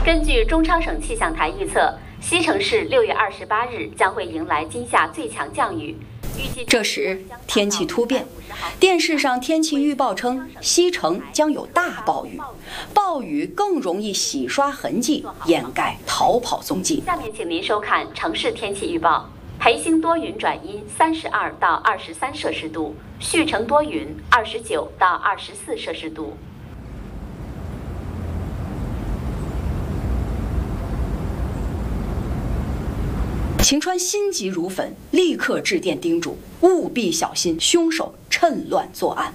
根据中超省气象台预测，西城市6月28日将会迎来今夏最强降雨。 这时天气突变，电视上天气预报称西城将有大暴雨，暴雨更容易洗刷痕迹，掩盖逃跑踪迹。 下面请您收看城市天气预报：培兴多云转阴，32到23摄氏度；旭城多云，29到24摄氏度。 秦川心急如焚，立刻致电叮嘱，务必小心凶手趁乱作案。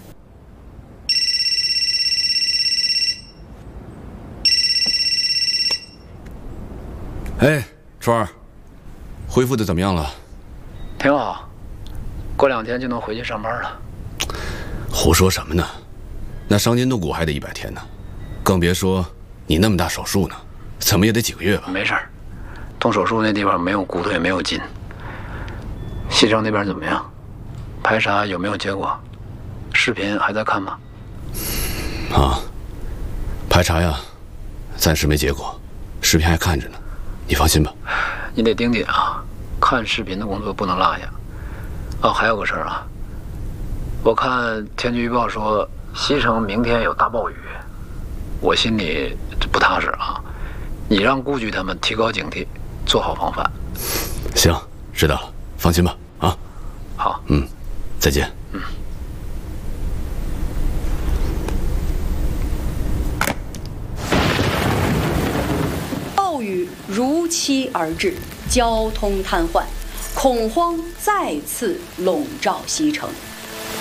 哎，川儿，恢复的怎么样了？ 挺好，过2天就能回去上班了。 胡说什么呢？那伤筋动骨还得100天呢，更别说你那么大手术呢，怎么也得几个月吧？ 没事儿。动手术那地方没有骨头也没有筋。西城那边怎么样？排查有没有结果？视频还在看吗？ 啊，排查呀，暂时没结果，视频还看着呢，你放心吧。 你得盯紧啊，看视频的工作不能落下。哦，还有个事儿啊，我看天气预报说西城明天有大暴雨，我心里不踏实啊。你让顾局他们提高警惕，做好防范。 行，知道了，放心吧。啊， 好， 再见。 暴雨如期而至，交通瘫痪，恐慌再次笼罩西城。